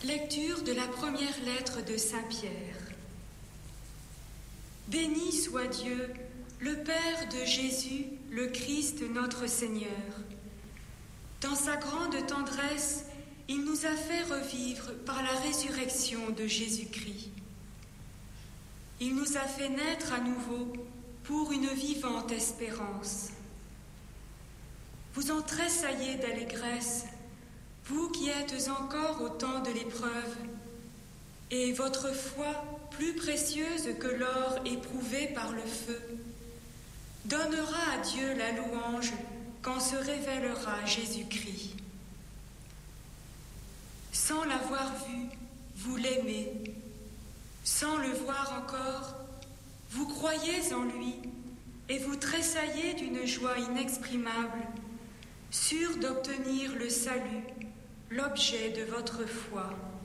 Lecture de la première lettre de Saint Pierre. Béni soit Dieu, le Père de Jésus, le Christ notre Seigneur. Dans sa grande tendresse, il nous a fait revivre par la résurrection de Jésus-Christ. Il nous a fait naître à nouveau pour une vivante espérance. Vous en tressaillez d'allégresse, vous qui êtes encore au temps de l'épreuve, et votre foi, plus précieuse que l'or éprouvé par le feu, donnera à Dieu la louange quand se révélera Jésus-Christ. Sans l'avoir vu, vous l'aimez. Sans le voir encore, vous croyez en lui et vous tressaillez d'une joie inexprimable, sûrs d'obtenir le salut, l'objet de votre foi.